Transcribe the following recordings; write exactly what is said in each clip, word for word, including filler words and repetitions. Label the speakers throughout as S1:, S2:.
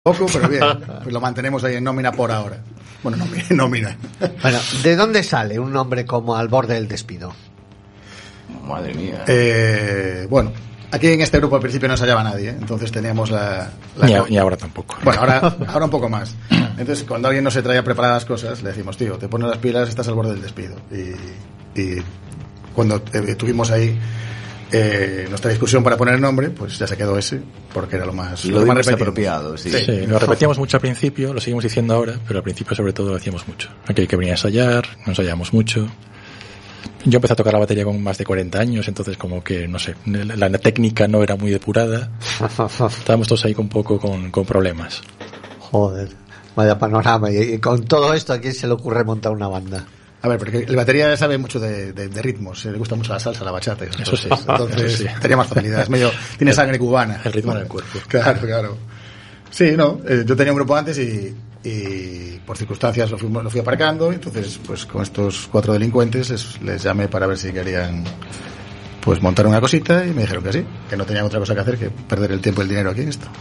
S1: Poco, pero bien, pues lo mantenemos ahí en nómina por ahora. Bueno, nómina, nómina.
S2: Bueno, ¿de dónde sale un nombre como Al Borde del Despido?
S3: Madre mía.
S1: Eh, bueno, aquí en este grupo al principio no se hallaba nadie, ¿eh? Entonces teníamos la... la
S4: ni, a, ni ahora tampoco.
S1: Bueno, ahora, ahora un poco más. Entonces, cuando alguien no se traía preparadas cosas, le decimos, tío, te pones las pilas, estás al borde del despido. Y, y cuando eh, tuvimos ahí eh, nuestra discusión para poner el nombre, pues ya se quedó ese, porque era lo más,
S3: lo
S1: lo más
S3: repetido. apropiado. Sí.
S4: Sí, sí, lo repetíamos mucho al principio, lo seguimos diciendo ahora, pero al principio sobre todo lo hacíamos mucho. Aquí hay que venir a ensayar, no ensayamos mucho. Yo empecé a tocar la batería con más de cuarenta años, entonces como que, no sé, la, la técnica no era muy depurada. Estábamos todos ahí un poco con, con problemas.
S2: Joder, vaya panorama. Y, y con todo esto, ¿a quién se le ocurre montar una banda?
S1: A ver, porque el batería sabe mucho de, de, de ritmos, le gusta mucho la salsa, la bachata. Y
S4: eso sí.
S1: Entonces
S4: eso sí.
S1: tenía más facilidades, medio, tiene sangre cubana.
S4: El ritmo en el cuerpo.
S1: Claro, claro. Sí, no, eh, yo tenía un grupo antes y, y por circunstancias lo fui, lo fui aparcando, entonces pues con estos cuatro delincuentes les, les llamé para ver si querían pues montar una cosita y me dijeron que sí, que no tenían otra cosa que hacer que perder el tiempo y el dinero aquí en esto.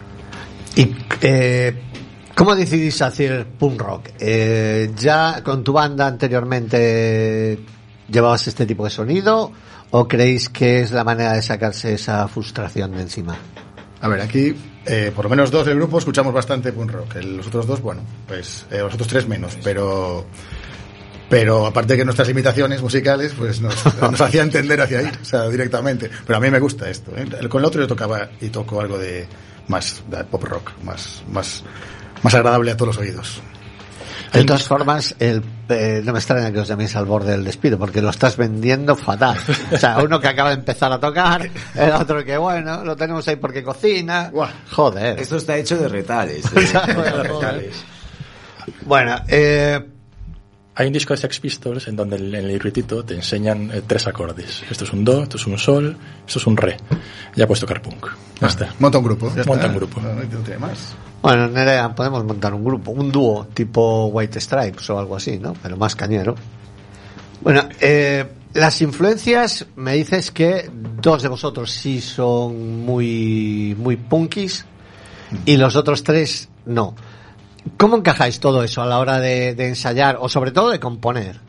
S2: Y eh, ¿cómo decidís hacer punk rock? Eh, ¿Ya con tu banda anteriormente llevabas este tipo de sonido o creéis que es la manera de sacarse esa frustración de encima?
S1: A ver, aquí, eh, por lo menos dos del grupo escuchamos bastante punk rock. El, los otros dos, bueno, pues, eh, los otros tres menos, pero, pero aparte de que nuestras limitaciones musicales, pues nos, nos hacía entender hacia ahí, o sea, directamente. Pero a mí me gusta esto, ¿eh? Con el otro yo tocaba y toco algo de más, de pop rock, más, más, más agradable a todos los oídos.
S2: De todas formas, el, eh, no me extraña que os llaméis Al Borde del Despido, porque lo estás vendiendo fatal. O sea, uno que acaba de empezar a tocar, el otro que, bueno, lo tenemos ahí porque cocina. Joder.
S3: Esto está hecho de retales.
S2: O sea, bueno, retales. Bueno, eh...
S4: hay un disco de Sex Pistols en donde en el libretito te enseñan eh, tres acordes. Esto es un do, esto es un sol, esto es un re. Ya puedes tocar punk. Ya
S1: ah,
S4: está.
S1: Monta un grupo. Ya
S4: monta
S1: está.
S4: un grupo.
S1: No, no tiene más.
S2: Bueno, Nerea, podemos montar un grupo, un dúo tipo White Stripes o algo así, ¿no? Pero más cañero. Bueno, eh, las influencias, me dices que dos de vosotros sí son muy, muy punkis y los otros tres no. ¿Cómo encajáis todo eso a la hora de, de ensayar o sobre todo de componer?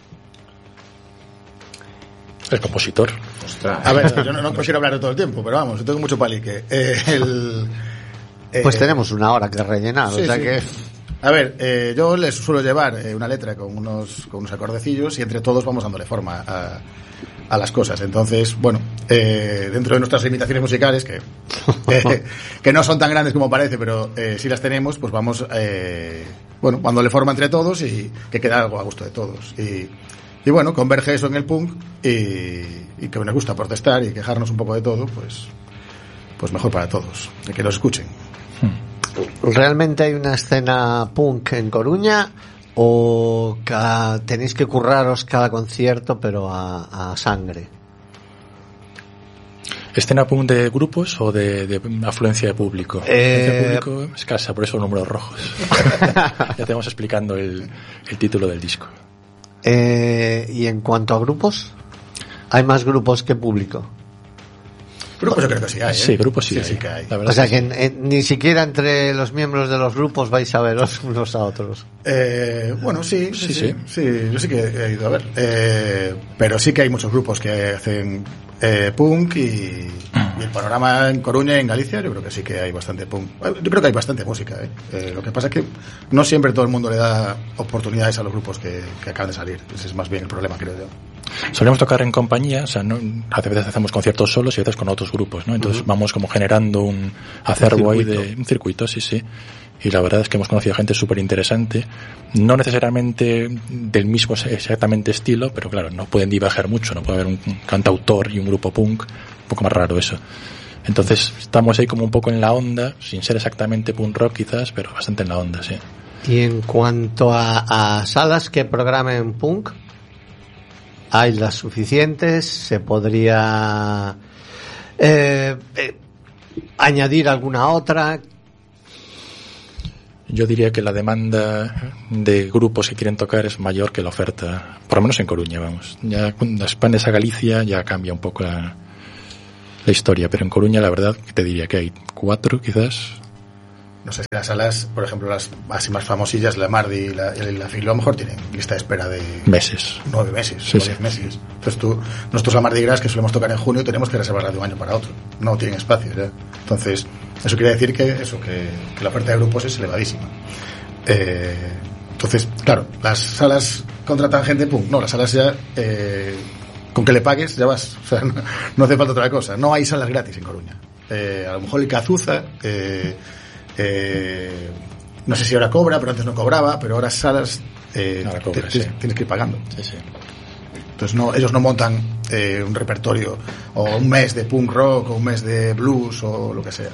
S4: El compositor.
S3: Ostras.
S1: A ver, yo no, no quiero hablar de todo el tiempo, pero vamos, yo tengo mucho palique. Eh, el, eh,
S2: pues tenemos una hora que rellenar,
S1: sí,
S2: o sea
S1: sí.
S2: que...
S1: A ver, eh, yo les suelo llevar eh, una letra con unos, con unos acordecillos y entre todos vamos dándole forma a, a las cosas. Entonces, bueno, eh, dentro de nuestras limitaciones musicales, que, eh, que no son tan grandes como parece, pero eh, si las tenemos, pues vamos, eh, bueno, dándole forma entre todos y que quede algo a gusto de todos. Y, y bueno, converge eso en el punk y, y que nos gusta protestar y quejarnos un poco de todo, pues, pues mejor para todos, de que lo escuchen.
S2: ¿Realmente hay una escena punk en Coruña o ca- tenéis que curraros cada concierto pero a, a sangre?
S4: ¿Escena punk de grupos o de, de afluencia de público?
S2: Eh...
S4: Afluencia de público escasa, por eso números rojos. Ya te vamos explicando el, el título del disco.
S2: Eh, ¿Y en cuanto a grupos? ¿Hay más grupos que público?
S1: Grupos yo creo que sí hay, ¿eh?
S4: Sí, grupos sí,
S1: sí,
S4: hay.
S1: sí que hay.
S4: La verdad
S2: O sea
S4: es
S2: que en, en, ni siquiera entre los miembros de los grupos vais a veros unos a otros.
S1: Eh, bueno, sí, sí, sí, sí, sí, yo sí que he ido a ver. Eh, pero sí que hay muchos grupos que hacen eh, punk y, y el panorama en Coruña y en Galicia, yo creo que sí que hay bastante punk. Yo creo que hay bastante música, ¿eh? Eh, lo que pasa es que no siempre todo el mundo le da oportunidades a los grupos que, que acaban de salir. Ese es más bien el problema, creo yo.
S4: Solemos tocar en compañía, o sea, no, a veces hacemos conciertos solos y a veces con otros grupos, ¿no? Entonces uh-huh. vamos como generando un acervo ahí de un circuito, sí, sí. Y la verdad es que hemos conocido gente súper interesante, no necesariamente del mismo exactamente estilo, pero claro, no pueden diverger mucho, no puede haber un cantautor y un grupo punk, un poco más raro eso. Entonces estamos ahí como un poco en la onda, sin ser exactamente punk rock quizás, pero bastante en la onda, sí.
S2: Y en cuanto a, a salas que programen punk, ¿hay las suficientes? ¿Se podría eh, eh, añadir alguna otra?
S4: Yo diría que la demanda de grupos que quieren tocar es mayor que la oferta, por lo menos en Coruña, vamos. Ya cuando expandes a Galicia ya cambia un poco la, la historia, pero en Coruña la verdad te diría que hay cuatro quizás.
S1: no sé si las salas, por ejemplo, las así más famosillas, la Mardi y la, y la Filo, a lo mejor tienen lista de espera de
S4: meses,
S1: nueve meses,
S4: sí,
S1: o diez
S4: sí.
S1: meses. Entonces tú, nosotros la Mardi Gras, que solemos tocar en junio, tenemos que reservarla de un año para otro. No tienen espacio, ¿ya? Entonces, eso quiere decir que eso, que, que la oferta de grupos es elevadísima. Eh, entonces, claro, las salas contratan gente, pum, no, las salas ya, eh, con que le pagues, ya vas. O sea, no, no hace falta otra cosa. No hay salas gratis en Coruña. Eh, a lo mejor el Cazuza, eh, eh, no sé si ahora cobra, pero antes no cobraba, pero ahora salas eh,
S4: ahora cobra,
S1: te,
S4: sí.
S1: te, tienes que ir pagando.
S4: Sí, sí.
S1: Entonces no, ellos no montan eh, un repertorio o un mes de punk rock o un mes de blues o lo que sea.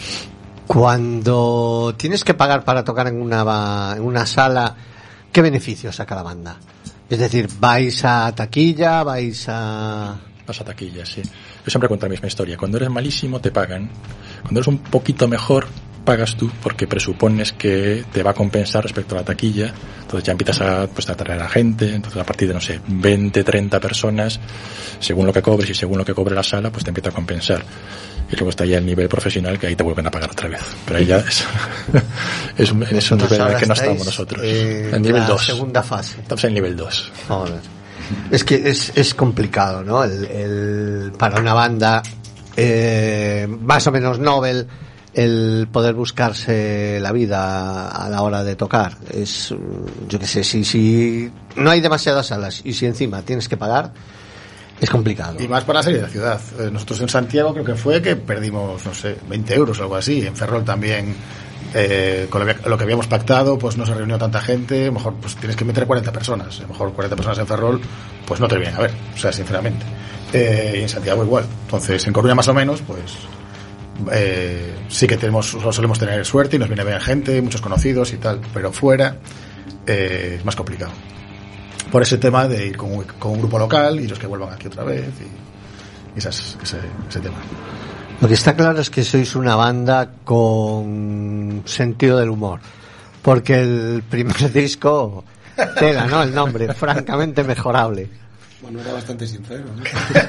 S2: Cuando tienes que pagar para tocar en una, en una sala, ¿qué beneficios saca la banda? Es decir, ¿vais a taquilla? ¿Vais a...?
S4: Vas a taquilla, sí. Yo siempre cuento la misma historia. Cuando eres malísimo, te pagan. Cuando eres un poquito mejor, pagas tú, porque presupones que te va a compensar respecto a la taquilla. Entonces ya empiezas a, pues, a atraer a la gente. Entonces a partir de, no sé, veinte, treinta personas, según lo que cobres y según lo que cobre la sala, pues te empieza a compensar. Y luego está ya el nivel profesional, que ahí te vuelven a pagar otra vez. Pero ahí ya es, es un, es un nivel en el que no estamos nosotros.
S2: Eh,
S4: en nivel
S2: la
S4: dos.
S2: Segunda fase.
S4: Estamos en nivel dos.
S2: Joder. Es que es, es complicado, ¿no? El, el, para una banda eh, más o menos novel, el poder buscarse la vida a la hora de tocar. Es, yo qué sé, si, si no hay demasiadas salas y si encima tienes que pagar, es complicado.
S1: Y más para salir de la ciudad. Eh, nosotros en Santiago creo que fue que perdimos, no sé, veinte euros o algo así. En Ferrol también, eh, con lo, lo que habíamos pactado, pues no se reunió tanta gente. A lo mejor pues tienes que meter cuarenta personas. A lo mejor cuarenta personas en Ferrol, pues no te vienen a ver. O sea, sinceramente. Eh, y en Santiago igual. Entonces, en Coruña más o menos, pues eh, sí que tenemos, solemos tener suerte y nos viene bien gente, muchos conocidos y tal. Pero fuera eh, es más complicado. Por ese tema de ir con un, con un grupo local y los que vuelvan aquí otra vez y, y esas, ese, ese tema.
S2: Lo que está claro es que sois una banda con sentido del humor, porque el primer disco, tela, ¿no? El nombre, francamente mejorable.
S5: Bueno, era bastante sincero, ¿no?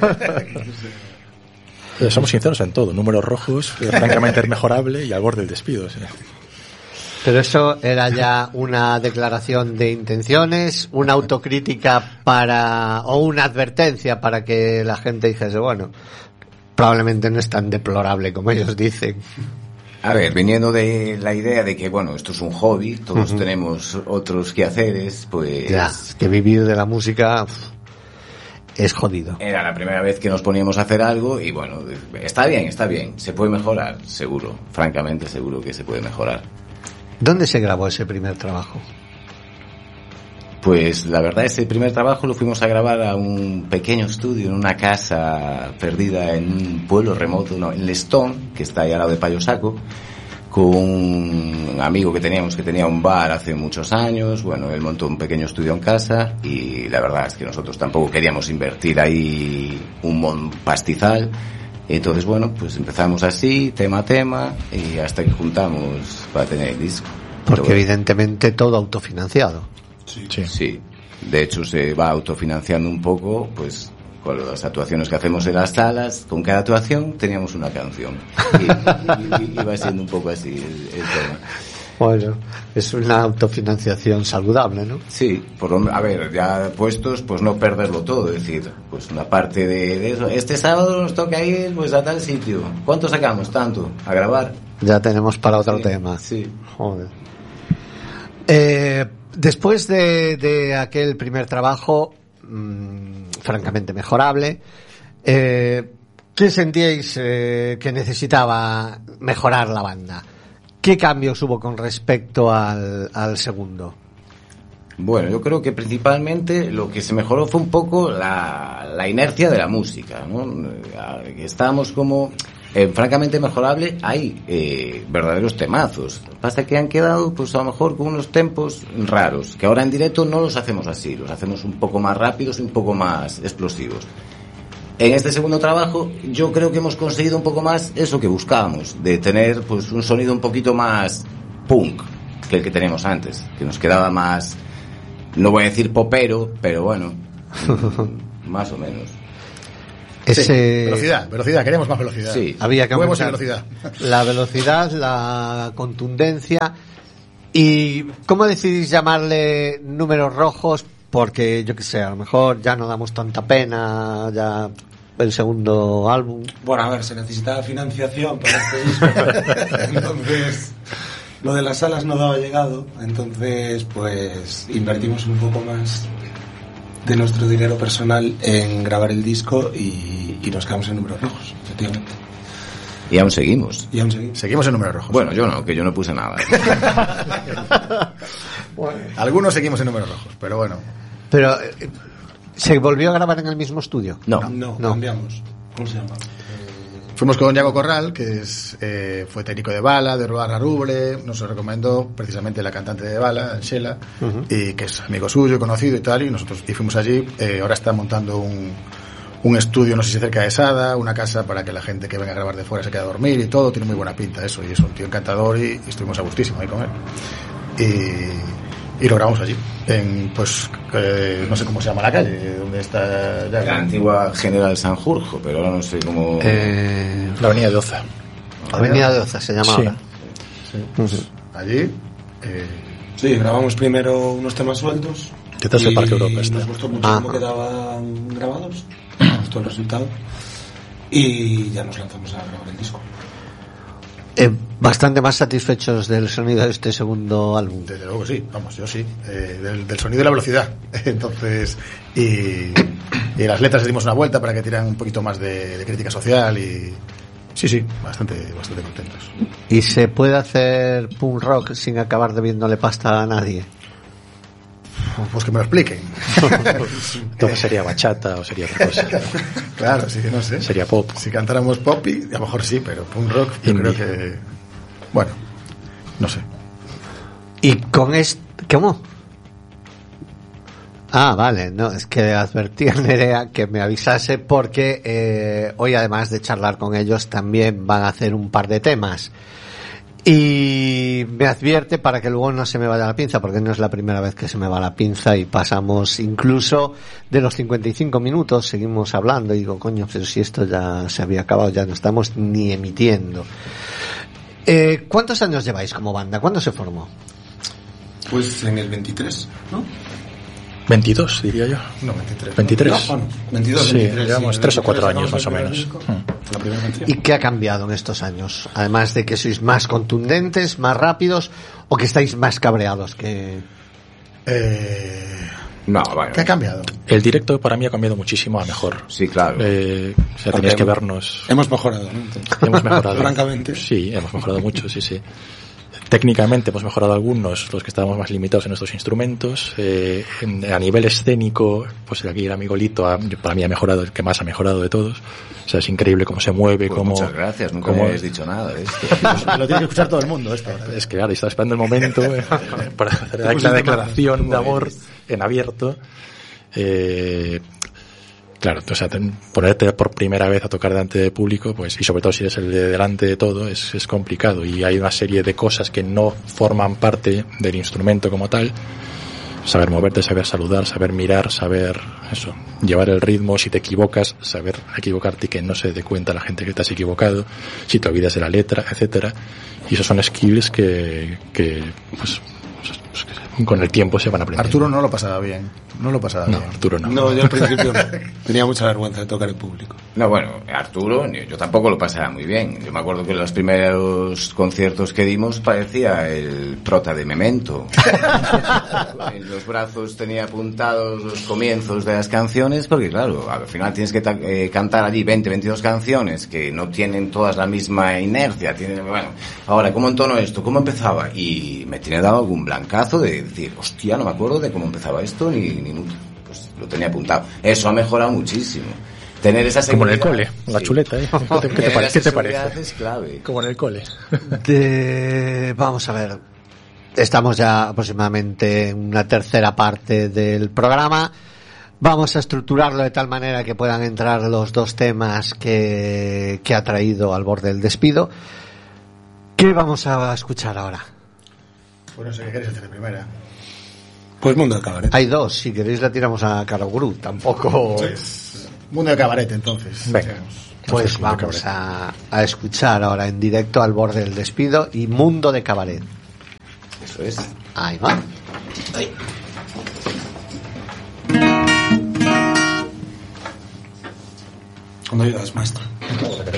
S4: Eh, somos sinceros en todo. Números rojos, eh, francamente es mejorable y al borde del despido. Sí.
S2: Pero eso era ya una declaración de intenciones, una autocrítica para, o una advertencia para que la gente dijese, bueno, probablemente no es tan deplorable como ellos dicen.
S3: A ver, viniendo de la idea de que, bueno, esto es un hobby, todos
S2: Uh-huh.
S3: tenemos otros quehaceres, pues...
S2: Ya, que vivir de la música uf, es jodido.
S3: Era la primera vez que nos poníamos a hacer algo y, bueno, está bien, está bien, se puede mejorar, seguro, francamente seguro que se puede mejorar.
S2: ¿Dónde se grabó ese primer trabajo?
S3: Pues la verdad, ese primer trabajo lo fuimos a grabar a un pequeño estudio en una casa perdida en un pueblo remoto, no, en Lestón, que está ahí al lado de Payosaco, con un amigo que teníamos que tenía un bar hace muchos años. Bueno, él montó un pequeño estudio en casa y la verdad es que nosotros tampoco queríamos invertir ahí un mon pastizal. Entonces, bueno, pues empezamos así, tema a tema, y hasta que juntamos para tener el disco.
S2: Porque
S3: Pero,
S2: evidentemente todo autofinanciado.
S5: Sí.
S4: Sí.
S3: sí, de hecho se va autofinanciando un poco, pues con las actuaciones que hacemos en las salas, con cada actuación teníamos una canción. Y, y, y, y va siendo un poco así el, el tema.
S2: Bueno, es una autofinanciación saludable, ¿no?
S3: Sí, por lo, a ver, ya puestos, pues no perderlo todo, es decir, pues una parte de, de eso. Este sábado nos toca ir pues a tal sitio. ¿Cuánto sacamos? Tanto, a grabar.
S2: Ya tenemos para otro
S3: Sí,
S2: tema.
S3: Sí.
S2: Joder. Eh, después de, de aquel primer trabajo, mmm, francamente mejorable, eh, ¿qué sentíais eh, que necesitaba mejorar la banda? ¿Qué cambios hubo con respecto al, al segundo?
S3: Bueno, yo creo que principalmente lo que se mejoró fue un poco la, la inercia de la música, ¿no? Estábamos como eh, francamente mejorable, hay eh, verdaderos temazos. Pasa que han quedado, pues a lo mejor con unos tempos raros, que ahora en directo no los hacemos así, los hacemos un poco más rápidos y un poco más explosivos. En este segundo trabajo yo creo que hemos conseguido un poco más eso que buscábamos, de tener pues un sonido un poquito más punk que el que teníamos antes, que nos quedaba más, no voy a decir popero, pero bueno, más o menos.
S2: Ese...
S1: Sí, velocidad, velocidad, queremos más velocidad.
S3: Sí.
S2: Había que
S1: Huevos y
S2: aumentar
S1: velocidad.
S2: la velocidad, la contundencia. ¿Y cómo decidís llamarle números rojos? Porque, yo qué sé, a lo mejor ya no damos tanta pena, ya el segundo álbum.
S5: Bueno, a ver, se necesitaba financiación para este disco. Entonces, lo de las salas no daba llegado. Entonces, pues, invertimos un poco más de nuestro dinero personal en grabar el disco y, y nos quedamos en números rojos, efectivamente.
S3: Y aún seguimos.
S5: Y aún seguimos.
S1: Seguimos en números rojos.
S3: Bueno, yo no, que yo no puse nada.
S1: Algunos seguimos en números rojos, pero bueno.
S2: Pero, eh, ¿se volvió a grabar en el mismo estudio?
S3: No.
S5: No,
S2: No.
S5: cambiamos. ¿Cómo se llama?
S1: Fuimos con Yago Corral, que es eh, fue técnico de Bala, de Robar Rubre, nos lo recomendó precisamente la cantante de Bala, Sheila, uh-huh. y que es amigo suyo, conocido y tal, y nosotros y fuimos allí. Eh, ahora está montando un, un estudio, no sé si cerca de Sada, una casa para que la gente que venga a grabar de fuera se quede a dormir y todo, tiene muy buena pinta eso, y es un tío encantador y, y estuvimos a gustísimo ahí con él. Y, y lo grabamos allí, en, pues, eh, no sé cómo se llama la calle, donde está Yago.
S3: La antigua General Sanjurjo, pero ahora no sé cómo...
S2: Eh,
S4: La avenida de Oza.
S2: Avenida de Oza se llama
S4: Sí.
S2: ahora.
S1: Sí, pues, allí... Eh,
S5: Sí, grabamos primero unos temas sueltos.
S4: Detrás del Parque Europa está.
S5: Nos gustó mucho
S2: Ah.
S5: cómo quedaban grabados. Nos gustó el resultado. Y ya nos lanzamos a grabar el disco.
S2: Eh, bastante más satisfechos del sonido de este segundo álbum.
S1: Desde luego sí, vamos, yo sí, eh, del, del sonido y la velocidad. Entonces, y, y las letras le dimos una vuelta para que tiraran un poquito más de, de crítica social y sí, sí, bastante, bastante contentos.
S2: ¿Y se puede hacer punk rock sin acabar debiéndole pasta a nadie?
S1: Pues que me lo expliquen.
S4: Entonces sería bachata o sería otra cosa.
S1: Claro, sí que no sé.
S4: Sería pop.
S1: Si cantáramos pop, y a lo mejor sí, pero punk rock yo
S4: Indie.
S1: creo que... Bueno, no sé.
S2: ¿Y con esto? ¿Cómo? Ah, vale, no, es que advertí a Nerea que me avisase porque eh, hoy, además de charlar con ellos, también van a hacer un par de temas. Y me advierte para que luego no se me vaya la pinza, porque no es la primera vez que se me va la pinza y pasamos incluso de los cincuenta y cinco minutos, seguimos hablando y digo, coño, pero si esto ya se había acabado, ya no estamos ni emitiendo. Eh, ¿Cuántos años lleváis como banda? ¿Cuándo se formó?
S5: Pues en el veintitrés, ¿no?
S4: veintidós, diría yo.
S1: No, veintitrés.
S4: veintitrés.
S5: No, bueno, veintidós,
S4: Sí,
S5: veintitrés,
S4: llevamos
S5: sí,
S4: tres o cuatro
S5: veintitrés
S4: años más o
S5: sacamos el
S4: menos.
S5: primer disco, la primera canción.
S2: ¿Y qué ha cambiado en estos años? Además de que sois más contundentes, más rápidos, o que estáis más cabreados que...
S1: Eh,
S3: No, bueno.
S1: ¿Qué ha cambiado?
S4: El directo para mí ha cambiado muchísimo a mejor.
S3: Sí, claro.
S4: Eh, o sea, tenías que vernos.
S5: Hemos mejorado, ¿no? Entonces,
S4: Hemos mejorado.
S5: francamente.
S4: Sí, hemos mejorado mucho, sí, sí. Técnicamente hemos mejorado algunos, los que estábamos más limitados en nuestros instrumentos. Eh, en- a nivel escénico, pues aquí el amigo Lito ha- para mí ha mejorado, el que más ha mejorado de todos. O sea, es increíble cómo se mueve,
S3: Pues
S4: cómo...
S3: muchas gracias, nunca
S4: cómo-
S3: me habéis dicho nada de esto.
S1: Lo tiene que escuchar todo el mundo esto.
S4: Es que claro, estaba esperando el momento eh, para hacer la, la declaración de amor en abierto. Eh, claro, o sea, ten- ponerte por primera vez a tocar delante de público, pues, y sobre todo si eres el de delante de todo, es, es complicado. Y hay una serie de cosas que no forman parte del instrumento como tal. Saber moverte, saber saludar, saber mirar, saber eso, llevar el ritmo, si te equivocas, saber equivocarte y que no se dé cuenta la gente que te has equivocado, si te olvidas de la letra, etcétera. Y esos son skills que, que pues, pues, que con el tiempo se van aprendiendo.
S1: Arturo no lo pasaba bien. No lo pasaba
S4: No,
S1: bien.
S4: Arturo no.
S5: No, yo al principio no. Tenía mucha vergüenza de tocar en público.
S3: No, bueno, Arturo, ni- yo tampoco lo pasaba muy bien. Yo me acuerdo que en los primeros conciertos que dimos parecía el prota de Memento. En los brazos tenía apuntados los comienzos de las canciones, porque claro, al final tienes que ta- eh, cantar allí veinte, veintidós canciones que no tienen todas la misma inercia. Tienen, bueno, ahora, ¿cómo entono esto? ¿Cómo empezaba? Y me tiene dado algún blancazo de decir, hostia, no me acuerdo de cómo empezaba esto, ni, ni nunca. Pues lo tenía apuntado. Eso ha mejorado muchísimo. Tener esa
S4: Como en el
S3: seguridad.
S4: cole, la
S3: Sí.
S4: chuleta, ¿eh? ¿Qué te, qué te
S3: Tener
S4: pare-
S3: esa
S4: qué te
S3: seguridad
S4: parece?
S3: es clave.
S4: Como en el cole.
S2: De... Vamos a ver. Estamos ya aproximadamente en una tercera parte del programa. Vamos a estructurarlo de tal manera que puedan entrar los dos temas que, que ha traído al borde del despido. ¿Qué vamos a escuchar ahora?
S1: Bueno, no sé qué queréis hacer de primera.
S5: Pues Mundo de Cabaret.
S2: Hay dos, si queréis la tiramos a Karoguru, tampoco...
S1: Mundo de cabaret, entonces.
S4: Venga.
S2: Pues vamos a, a escuchar ahora en directo Al borde del despido y Mundo de cabaret.
S3: Eso es.
S2: Ahí va.
S3: Ay.
S5: Cuando ayudas, maestro.